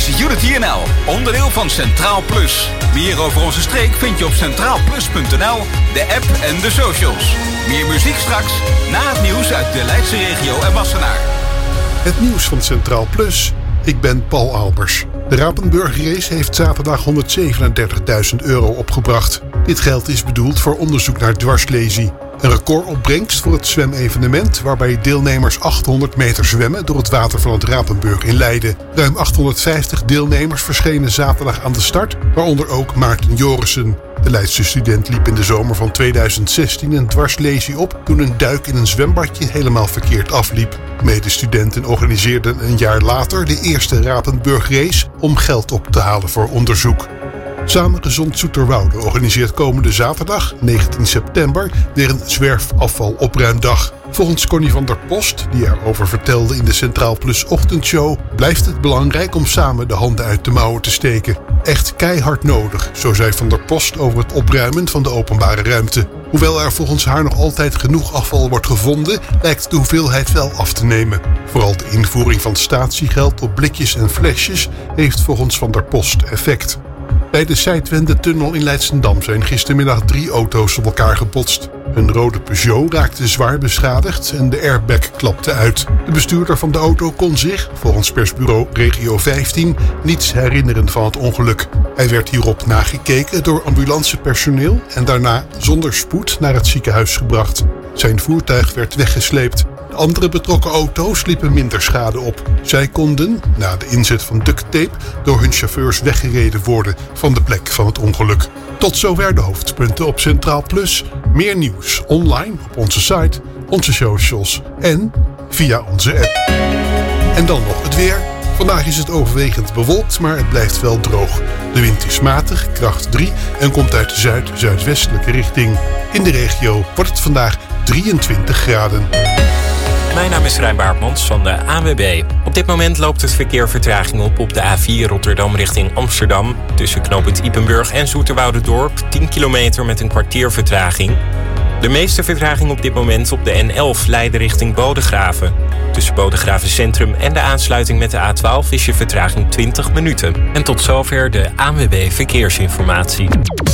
Unity NL, onderdeel van Centraal Plus. Meer over onze streek vind je op centraalplus.nl, de app en de socials. Meer muziek straks, na het nieuws uit de Leidse regio en Wassenaar. Het nieuws van Centraal Plus. Ik ben Paul Albers. De Rapenburgerrace heeft zaterdag €137.000 opgebracht. Dit geld is bedoeld voor onderzoek naar dwarslesie. Een recordopbrengst voor het zwemevenement waarbij deelnemers 800 meter zwemmen door het water van het Rapenburg in Leiden. Ruim 850 deelnemers verschenen zaterdag aan de start, waaronder ook Maarten Jorissen. De Leidse student liep in de zomer van 2016 een dwarslesie op toen een duik in een zwembadje helemaal verkeerd afliep. Medestudenten organiseerden een jaar later de eerste Rapenburgerrace om geld op te halen voor onderzoek. Samengezond Zoeterwoude organiseert komende zaterdag, 19 september, weer een zwerfafvalopruimdag. Volgens Connie van der Post, die erover vertelde in de Centraal Plus ochtendshow, blijft het belangrijk om samen de handen uit de mouwen te steken. Echt keihard nodig, zo zei Van der Post over het opruimen van de openbare ruimte. Hoewel er volgens haar nog altijd genoeg afval wordt gevonden, lijkt de hoeveelheid wel af te nemen. Vooral de invoering van statiegeld op blikjes en flesjes heeft volgens Van der Post effect. Bij de Zijdwende-tunnel in Leidschendam zijn gistermiddag 3 auto's op elkaar gebotst. Een rode Peugeot raakte zwaar beschadigd en de airbag klapte uit. De bestuurder van de auto kon zich, volgens persbureau Regio 15, niets herinneren van het ongeluk. Hij werd hierop nagekeken door ambulancepersoneel en daarna zonder spoed naar het ziekenhuis gebracht. Zijn voertuig werd weggesleept. De andere betrokken auto's liepen minder schade op. Zij konden, na de inzet van ducttape, door hun chauffeurs weggereden worden van de plek van het ongeluk. Tot zover de hoofdpunten op Centraal Plus. Meer nieuws online op onze site, onze socials en via onze app. En dan nog het weer. Vandaag is het overwegend bewolkt, maar het blijft wel droog. De wind is matig, kracht 3 en komt uit de zuid-zuidwestelijke richting. In de regio wordt het vandaag 23 graden. Mijn naam is Rijn Baartmans van de ANWB. Op dit moment loopt het verkeer vertraging op de A4 Rotterdam richting Amsterdam. Tussen knooppunt Ypenburg en Zoeterwoudendorp 10 kilometer met een kwartier vertraging. De meeste vertraging op dit moment op de N11 Leiden richting Bodegraven. Tussen Bodegraven Centrum en de aansluiting met de A12 is je vertraging 20 minuten. En tot zover de ANWB Verkeersinformatie.